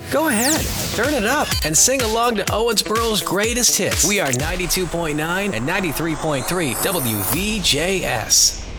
Go ahead, turn it up, and sing along to Owensboro's greatest hits. We are 92.9 and 93.3 WVJS.